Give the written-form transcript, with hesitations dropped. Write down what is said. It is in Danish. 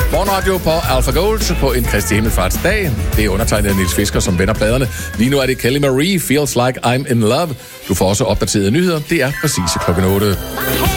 Morgenradio på Alpha Gold på en Kristi Himmelfartsdag. Det er undertegnet af Niels Fisker, som vender pladerne. Lige nu er det Kelly Marie, Feels Like I'm in Love. Du får også opdaterede nyheder. Det er præcis klokken 8.